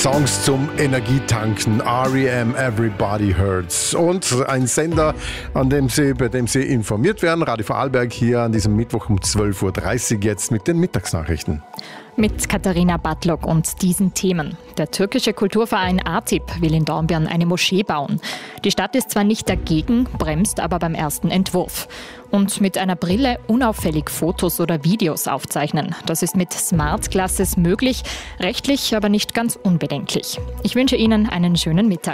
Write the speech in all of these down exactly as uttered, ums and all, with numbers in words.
Songs zum Energietanken, R E M, Everybody Hurts. Und ein Sender, an dem Sie, bei dem Sie informiert werden, Radio Vorarlberg, hier an diesem Mittwoch um zwölf Uhr dreißig jetzt mit den Mittagsnachrichten. Mit Katharina Bartlog und diesen Themen. Der türkische Kulturverein ATIP will in Dornbirn eine Moschee bauen. Die Stadt ist zwar nicht dagegen, bremst aber beim ersten Entwurf. Und mit einer Brille unauffällig Fotos oder Videos aufzeichnen. Das ist mit Smart Glasses möglich, rechtlich aber nicht ganz unbedenklich. Ich wünsche Ihnen einen schönen Mittag.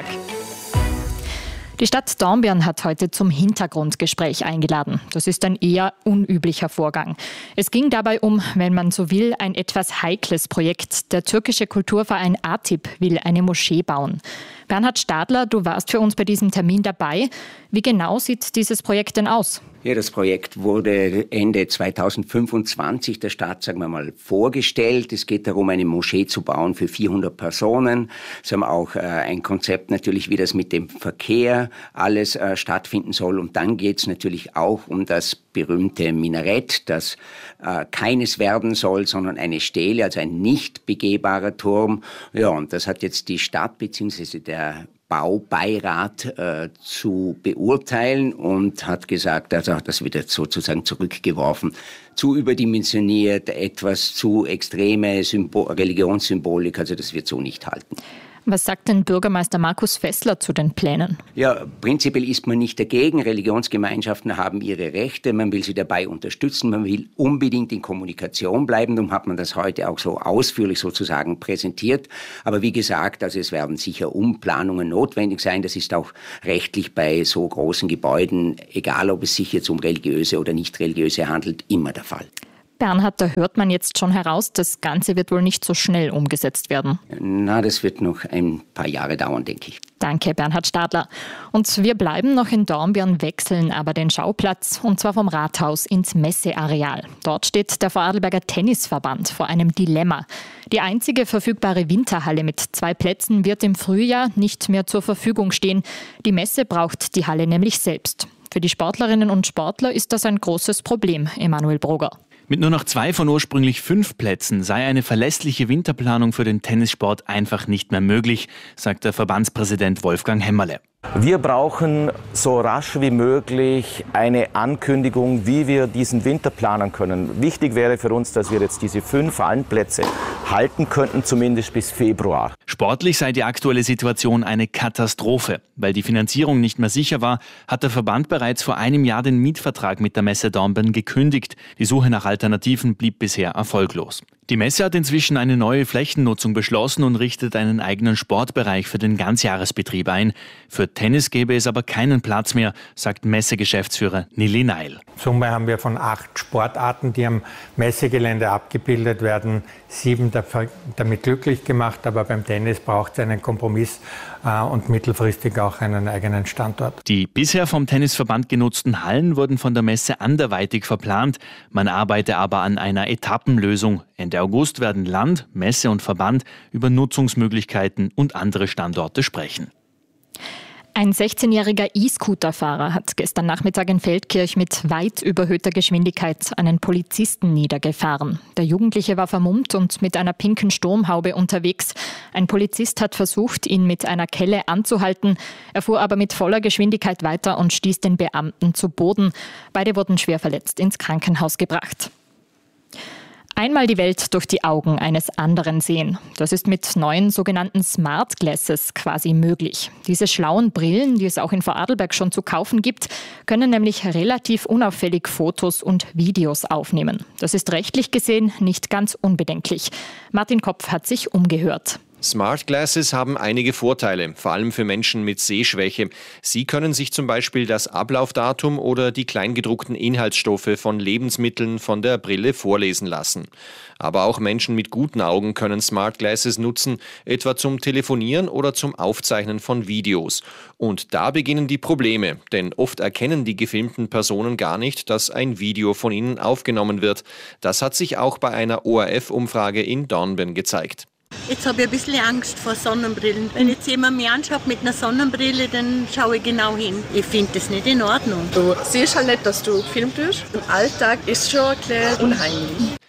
Die Stadt Dornbirn hat heute zum Hintergrundgespräch eingeladen. Das ist ein eher unüblicher Vorgang. Es ging dabei um, wenn man so will, ein etwas heikles Projekt. Der türkische Kulturverein ATIP will eine Moschee bauen. Bernhard Stadler, du warst für uns bei diesem Termin dabei. Wie genau sieht dieses Projekt denn aus? Ja, das Projekt wurde Ende zweitausendfünfundzwanzig der Stadt, sagen wir mal, vorgestellt. Es geht darum, eine Moschee zu bauen für vierhundert Personen. Sie haben auch äh, ein Konzept natürlich, wie das mit dem Verkehr alles äh, stattfinden soll. Und dann geht es natürlich auch um das berühmte Minarett, das äh, keines werden soll, sondern eine Stele, also ein nicht begehbarer Turm. Ja, und das hat jetzt die Stadt bzw. der Baubeirat äh, zu beurteilen und hat gesagt, also das wird jetzt sozusagen zurückgeworfen, zu überdimensioniert, etwas zu extreme Symbol- Religionssymbolik, also das wird so nicht halten. Was sagt denn Bürgermeister Markus Fessler zu den Plänen? Ja, prinzipiell ist man nicht dagegen. Religionsgemeinschaften haben ihre Rechte. Man will sie dabei unterstützen. Man will unbedingt in Kommunikation bleiben. Darum hat man das heute auch so ausführlich sozusagen präsentiert. Aber wie gesagt, also es werden sicher Umplanungen notwendig sein. Das ist auch rechtlich bei so großen Gebäuden, egal ob es sich jetzt um religiöse oder nicht religiöse handelt, immer der Fall. Bernhard, da hört man jetzt schon heraus, das Ganze wird wohl nicht so schnell umgesetzt werden. Na, das wird noch ein paar Jahre dauern, denke ich. Danke, Bernhard Stadler. Und wir bleiben noch in Dornbirn, wechseln aber den Schauplatz, und zwar vom Rathaus ins Messeareal. Dort steht der Vorarlberger Tennisverband vor einem Dilemma. Die einzige verfügbare Winterhalle mit zwei Plätzen wird im Frühjahr nicht mehr zur Verfügung stehen. Die Messe braucht die Halle nämlich selbst. Für die Sportlerinnen und Sportler ist das ein großes Problem, Emanuel Brugger. Mit nur noch zwei von ursprünglich fünf Plätzen sei eine verlässliche Winterplanung für den Tennissport einfach nicht mehr möglich, sagt der Verbandspräsident Wolfgang Hämmerle. Wir brauchen so rasch wie möglich eine Ankündigung, wie wir diesen Winter planen können. Wichtig wäre für uns, dass wir jetzt diese fünf Hallenplätze halten könnten, zumindest bis Februar. Sportlich sei die aktuelle Situation eine Katastrophe. Weil die Finanzierung nicht mehr sicher war, hat der Verband bereits vor einem Jahr den Mietvertrag mit der Messe Dornbirn gekündigt. Die Suche nach Alternativen blieb bisher erfolglos. Die Messe hat inzwischen eine neue Flächennutzung beschlossen und richtet einen eigenen Sportbereich für den Ganzjahresbetrieb ein. Für Tennis gäbe es aber keinen Platz mehr, sagt Messegeschäftsführer Nili Neil. Summe haben wir von acht Sportarten, die am Messegelände abgebildet werden, sieben damit glücklich gemacht, aber beim Tennis braucht es einen Kompromiss äh, und mittelfristig auch einen eigenen Standort. Die bisher vom Tennisverband genutzten Hallen wurden von der Messe anderweitig verplant. Man arbeite aber an einer Etappenlösung. Ende August werden Land, Messe und Verband über Nutzungsmöglichkeiten und andere Standorte sprechen. Ein sechzehnjähriger E-Scooter-Fahrer hat gestern Nachmittag in Feldkirch mit weit überhöhter Geschwindigkeit einen Polizisten niedergefahren. Der Jugendliche war vermummt und mit einer pinken Sturmhaube unterwegs. Ein Polizist hat versucht, ihn mit einer Kelle anzuhalten. Er fuhr aber mit voller Geschwindigkeit weiter und stieß den Beamten zu Boden. Beide wurden schwer verletzt ins Krankenhaus gebracht. Einmal die Welt durch die Augen eines anderen sehen. Das ist mit neuen sogenannten Smart Glasses quasi möglich. Diese schlauen Brillen, die es auch in Vorarlberg schon zu kaufen gibt, können nämlich relativ unauffällig Fotos und Videos aufnehmen. Das ist rechtlich gesehen nicht ganz unbedenklich. Martin Kopf hat sich umgehört. Smart Glasses haben einige Vorteile, vor allem für Menschen mit Sehschwäche. Sie können sich zum Beispiel das Ablaufdatum oder die kleingedruckten Inhaltsstoffe von Lebensmitteln von der Brille vorlesen lassen. Aber auch Menschen mit guten Augen können Smart Glasses nutzen, etwa zum Telefonieren oder zum Aufzeichnen von Videos. Und da beginnen die Probleme, denn oft erkennen die gefilmten Personen gar nicht, dass ein Video von ihnen aufgenommen wird. Das hat sich auch bei einer O R F-Umfrage in Dornbirn gezeigt. Jetzt habe ich ein bisschen Angst vor Sonnenbrillen. Wenn jetzt jemand mich anschaut mit einer Sonnenbrille, dann schaue ich genau hin. Ich finde das nicht in Ordnung. Du siehst halt nicht, dass du gefilmt wirst. Im Alltag ist schon ein bisschen unheimlich.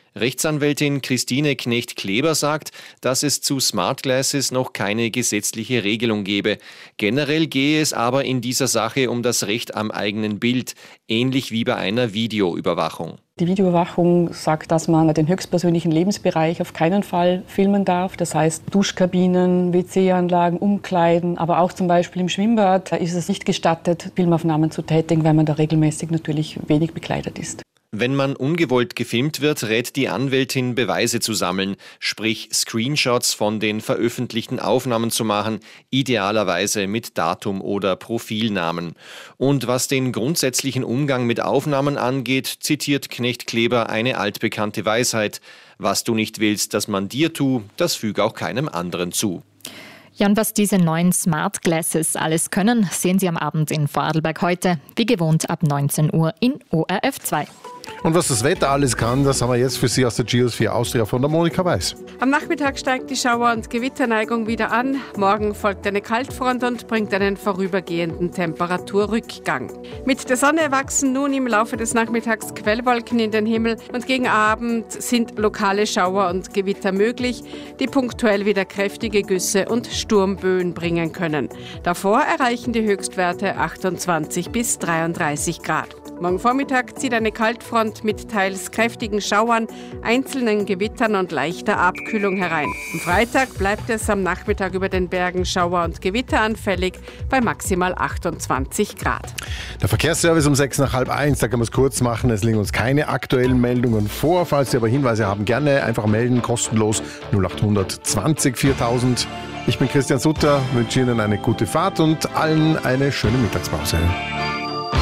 Rechtsanwältin Christine Knecht-Kleber sagt, dass es zu Smart Glasses noch keine gesetzliche Regelung gebe. Generell gehe es aber in dieser Sache um das Recht am eigenen Bild, ähnlich wie bei einer Videoüberwachung. Die Videoüberwachung sagt, dass man den höchstpersönlichen Lebensbereich auf keinen Fall filmen darf. Das heißt Duschkabinen, W C-Anlagen, Umkleiden, aber auch zum Beispiel im Schwimmbad ist es nicht gestattet, Filmaufnahmen zu tätigen, weil man da regelmäßig natürlich wenig bekleidet ist. Wenn man ungewollt gefilmt wird, rät die Anwältin, Beweise zu sammeln, sprich Screenshots von den veröffentlichten Aufnahmen zu machen, idealerweise mit Datum oder Profilnamen. Und was den grundsätzlichen Umgang mit Aufnahmen angeht, zitiert Knecht-Kleber eine altbekannte Weisheit: Was du nicht willst, dass man dir tu, das füg auch keinem anderen zu. Ja, und was diese neuen Smart Glasses alles können, sehen Sie am Abend in Vorarlberg heute, wie gewohnt ab neunzehn Uhr in O R F zwei. Und was das Wetter alles kann, das haben wir jetzt für Sie aus der Geosphere Austria von der Monika Weiß. Am Nachmittag steigt die Schauer- und Gewitterneigung wieder an. Morgen folgt eine Kaltfront und bringt einen vorübergehenden Temperaturrückgang. Mit der Sonne wachsen nun im Laufe des Nachmittags Quellwolken in den Himmel und gegen Abend sind lokale Schauer und Gewitter möglich, die punktuell wieder kräftige Güsse und Sturmböen bringen können. Davor erreichen die Höchstwerte achtundzwanzig bis dreiunddreißig Grad. Morgen Vormittag zieht eine Kaltfront mit teils kräftigen Schauern, einzelnen Gewittern und leichter Abkühlung herein. Am Freitag bleibt es am Nachmittag über den Bergen Schauer- und Gewitter anfällig bei maximal achtundzwanzig Grad. Der Verkehrsservice um sechs nach halb eins, da kann man es kurz machen. Es liegen uns keine aktuellen Meldungen vor. Falls Sie aber Hinweise haben, gerne einfach melden, kostenlos null acht zwanzig viertausend. Ich bin Christian Sutter, wünsche Ihnen eine gute Fahrt und allen eine schöne Mittagspause.